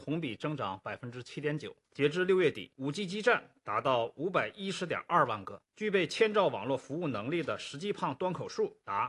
同比增长7.9%。截至6月底，5G 基站达到510.2万个，具备千兆网络服务能力的实际胖端口数达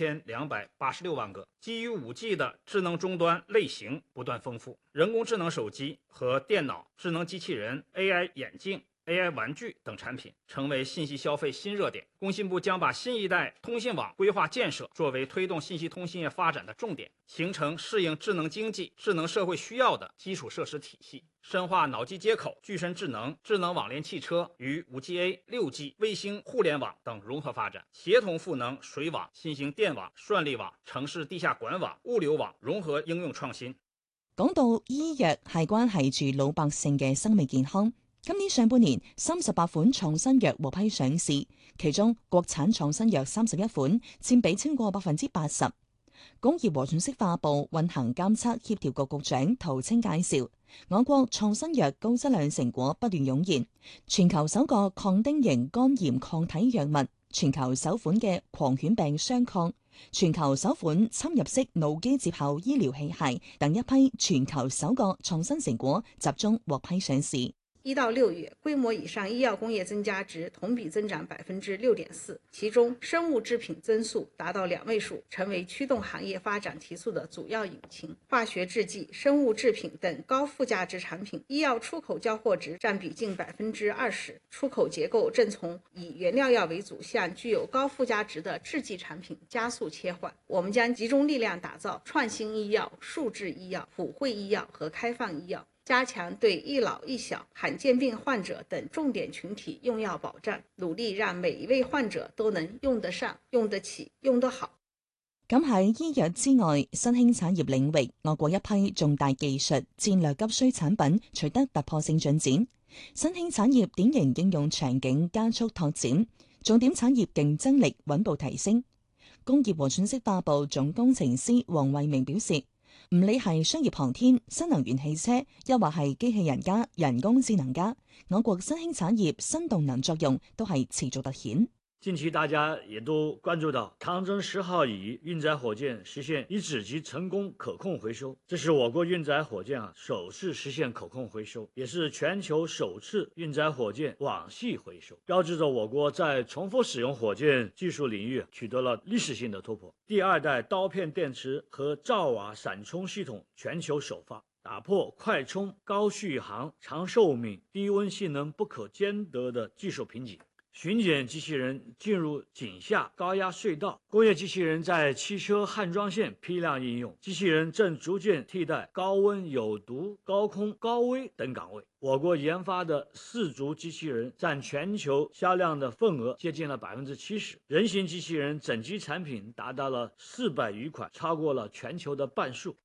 3286万个。基于5G 的智能终端类型不断丰富，人工智能手机和电脑、智能机器人、AI 眼镜、AI 玩具等产品成为信息消费新热点。工信部将把新一代通信网规划建设作为推动信息通信业发展的重点，形成适应智能经济、智能社会需要的基础设施体系，深化脑机接口、具身智能、智能网联汽车与 5G-A、6G、卫星互联网等融合发展，协同赋能水网、新型電網、算力網、城市地下管網、物流網融合應用創新。 講到醫藥係關係住老百姓嘅生命健康。今年上半年38款創新藥獲批上市，其中國產創新藥31款，佔比超過80%。工業和信息化部運行監測協調局局長涂清介紹，我國創新藥高質量成果不斷湧現，全球首個抗丁型肝炎抗體藥物，全球首款嘅狂犬病雙抗，全球首款侵入式腦機接口醫療器械等一批全球首個創新成果集中獲批上市。 1到6月，规模以上医药工业增加值同比增长6.4%，其中生物制品增速达到2位数，成为驱动行业发展提速的主要引擎。化学制剂、生物制品等高附加值产品，医药出口交货值占比近20%，出口结构正从以原料药为主向具有高附加值的制剂产品加速切换。我们将集中力量打造创新医药、数字医药、普惠医药和开放医药，加強對一老一小、罕見病患者等重點群體用藥保障，努力讓每一位患者都能用得上、用得起、用得好。 咁喺醫藥之外，新興產業領域，我國一批重大技術戰略急需產品取得突破性進展，新興產業典型應用場景加速拓展，重點產業競爭力穩步提升。工業和信息化部總工程師黃惠明表示，唔理係商業航天、新能源汽車，又或係機器人加人工智能加，我國新興產業新動能作用都係持續凸顯。 近期大家也都關注到長征10號乙運載火箭實現一指級成功可控回收，這是我國運載火箭首次實現可控回收，也是全球首次運載火箭網繫回收，標誌着我國在重複使用火箭技術領域取得了歷史性的突破。第二代刀片電池和兆瓦閃充系統全球首發，打破快充、高續航、長壽命、低溫性能不可兼得的技術瓶頸。巡檢機器人進入井下高壓隧道，工業機器人在汽車焊裝線批量應用，機器人正逐漸替代高溫、有毒、高空、高危等崗位。我國研發的4足機器人佔全球銷量的份額接近了70%，人形機器人整機產品達到了400餘款，超過了全球的半數。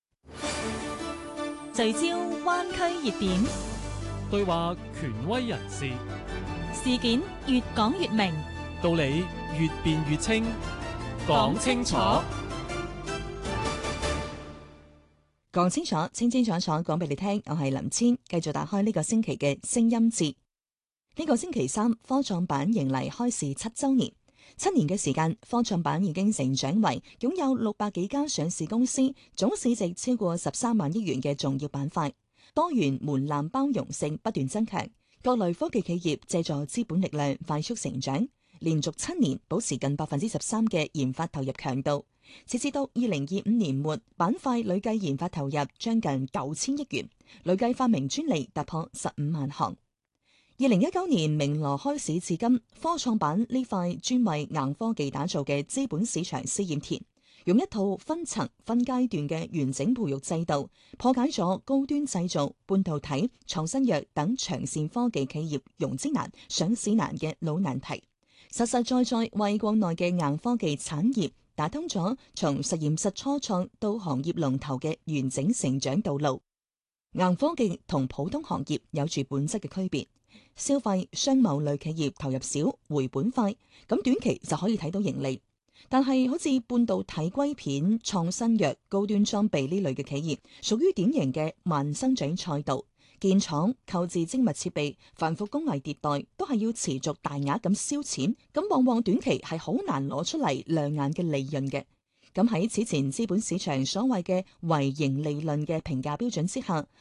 聚焦灣區熱點， 對話權威人士， 事件越講越明， 道理越辯越清，講清楚， 講清楚，清清楚楚講俾你聽。我係林千，繼續打開呢個星期嘅聲音節。呢個星期3，科創板迎嚟開市7週年。7年嘅時間，科創板已經成長為擁有600幾家上市公司，總市值超過13萬億元嘅重要板塊。多元門檻包容性不斷增強。各類科技企業借助資本力量快速成長，連續7年保持近13%嘅研發投入強度。截至到2025年末，板塊累計研發投入將近9000億元，累計發明專利突破15萬項。2019年明羅開市至今，科創板呢塊專為硬科技打造嘅資本市場試驗田，用一套分層分階段嘅完整培育制度，破解咗高端製造、半導體、創新藥等長線科技企業融資難、上市難嘅老難題，實實在在為國內嘅硬科技產業打通咗從實驗室初創到行業龍頭嘅完整成長道路。硬科技同普通行業有住本質嘅區別，消費商貿類企業投入少、回本快，咁短期就可以睇到盈利。但係好似半導體硅片、創新藥、高端裝備呢類嘅企業，屬於典型嘅慢生長賽道，建廠、購置精密設備、繁複工藝迭代，都係要持續大額咁燒錢，咁往往短期係好難攞出嚟亮眼嘅利潤嘅。咁喺此前資本市場所謂嘅唯盈利論嘅評價標準之下，